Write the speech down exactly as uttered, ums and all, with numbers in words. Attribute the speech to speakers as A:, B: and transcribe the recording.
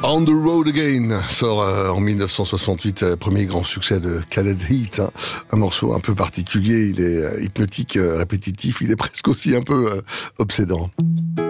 A: On the Road Again sort euh, en dix-neuf cent soixante-huit, euh, premier grand succès de Khaled Heat, hein. Un morceau un peu particulier, il est euh, hypnotique, euh, répétitif, il est presque aussi un peu euh, obsédant.